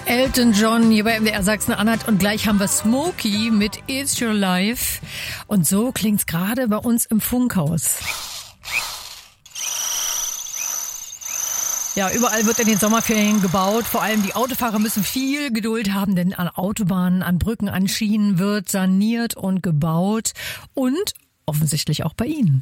Elton John hier bei MDR Sachsen-Anhalt und gleich haben wir Smokey mit It's Your Life. Und so klingt's gerade bei uns im Funkhaus. Ja, überall wird in den Sommerferien gebaut. Vor allem die Autofahrer müssen viel Geduld haben, denn an Autobahnen, an Brücken, an Schienen wird saniert und gebaut. Und offensichtlich auch bei Ihnen.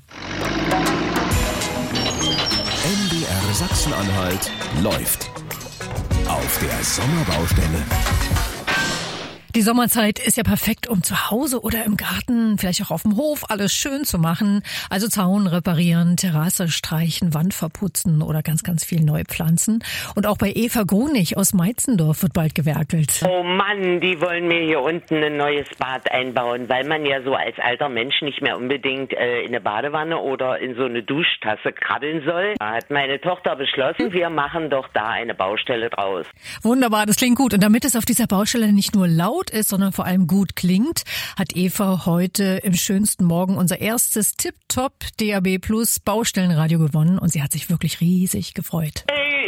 MDR Sachsen-Anhalt läuft auf der Sommerbaustelle. Die Sommerzeit ist ja perfekt, um zu Hause oder im Garten, vielleicht auch auf dem Hof, alles schön zu machen. Also Zaun reparieren, Terrasse streichen, Wand verputzen oder ganz, ganz viel neu pflanzen. Und auch bei Eva Grunig aus Meitzendorf wird bald gewerkelt. Oh Mann, die wollen mir hier unten ein neues Bad einbauen, weil man ja so als alter Mensch nicht mehr unbedingt in eine Badewanne oder in so eine Duschtasse krabbeln soll. Da hat meine Tochter beschlossen, wir machen doch da eine Baustelle draus. Wunderbar, das klingt gut. Und damit es auf dieser Baustelle nicht nur laut ist, sondern vor allem gut klingt, hat Eva heute im schönsten Morgen unser erstes Tip-Top DAB Plus Baustellenradio gewonnen und sie hat sich wirklich riesig gefreut.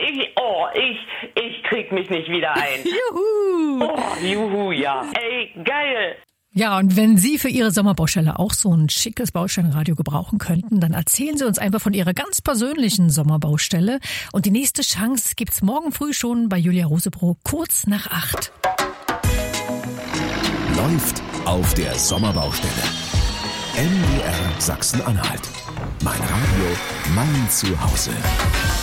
Ich krieg mich nicht wieder ein. Juhu! Oh, juhu, ja. Ey, geil! Ja, und wenn Sie für Ihre Sommerbaustelle auch so ein schickes Baustellenradio gebrauchen könnten, dann erzählen Sie uns einfach von Ihrer ganz persönlichen Sommerbaustelle. Und die nächste Chance gibt's morgen früh schon bei Julia Rosebrock, kurz nach 8. Läuft auf der Sommerbaustelle. MDR Sachsen-Anhalt. Mein Radio, mein Zuhause.